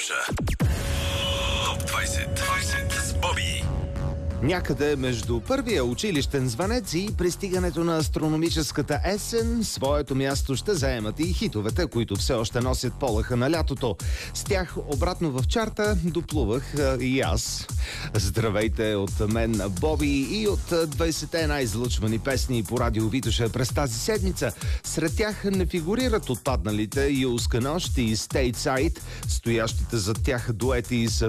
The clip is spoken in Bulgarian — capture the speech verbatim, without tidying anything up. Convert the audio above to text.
Витоша. Топ двайсет. двайсет с Боби. Някъде между първия училищен звънец и пристигането на астрономическата есен, своето място ще заемат и хитовете, които все още носят полъха на лятото. С тях обратно в чарта доплувах и аз. Здравейте от мен, Боби, и от двайсетте най-излъчвани песни по радио Витоша през тази седмица. Сред тях не фигурират отпадналите Юлска нощ и Stateside, стоящите зад тях дуети с